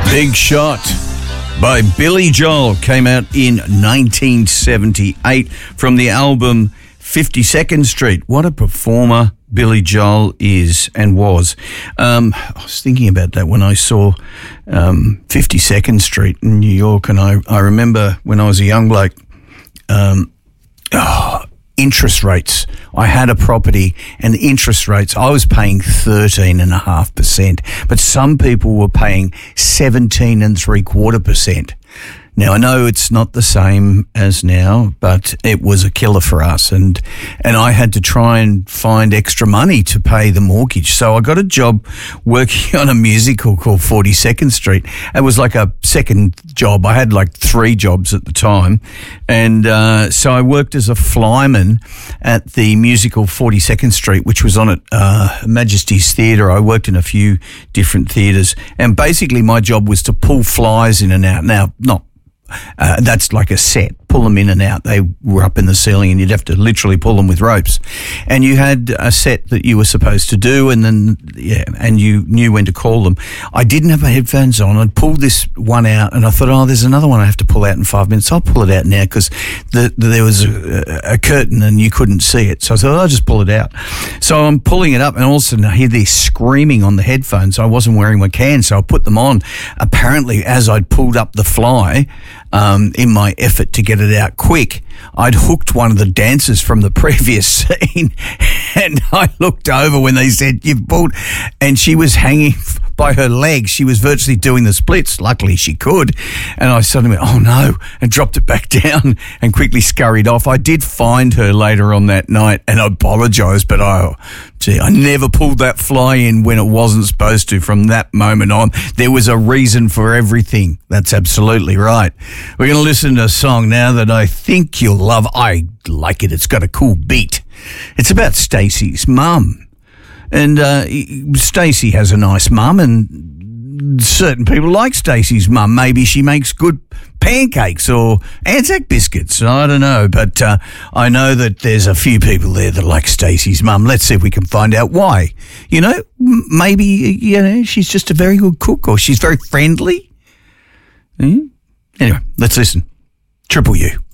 Big Shot by Billy Joel came out in 1978 from the album 52nd Street. What a performer Billy Joel is and was. I was thinking about that when I saw 52nd Street in New York, and I remember when I was a young bloke, interest rates. I had a property and the interest rates, I was paying 13.5%, but some people were paying 17.75%. Now, I know it's not the same as now, but it was a killer for us. And I had to try and find extra money to pay the mortgage. So I got a job working on a musical called 42nd Street. It was like a second job. I had like 3 jobs at the time. And so I worked as a flyman at the musical 42nd Street, which was on at Majesty's Theatre. I worked in a few different theatres. And basically my job was to pull flies in and out. Now, that's like a set, pull them in and out. They were up in the ceiling and you'd have to literally pull them with ropes. And you had a set that you were supposed to do, and then, and you knew when to call them. I didn't have my headphones on. I'd pulled this one out and I thought, there's another one I have to pull out in 5 minutes. I'll pull it out now because there was a curtain and you couldn't see it. So I thought, I'll just pull it out. So I'm pulling it up and all of a sudden I hear this screaming on the headphones. I wasn't wearing my can, so I put them on. Apparently, as I'd pulled up the fly, in my effort to get it out quick, I'd hooked one of the dancers from the previous scene, and I looked over when they said, "You've pulled," and she was hanging by her legs. She was virtually doing the splits. Luckily she could. And I suddenly went, oh no, and dropped it back down and quickly scurried off. I did find her later on that night and I apologised, but I never pulled that fly in when it wasn't supposed to. From that moment on, there was a reason for everything. That's absolutely right. We're going to listen to a song now that I think you'll love. I like it. It's got a cool beat. It's about Stacey's mum. And Stacey has a nice mum, and certain people like Stacey's mum. Maybe she makes good pancakes or Anzac biscuits. I don't know, but I know that there's a few people there that like Stacey's mum. Let's see if we can find out why. Maybe she's just a very good cook, or she's very friendly. Anyway, let's listen. Triple U.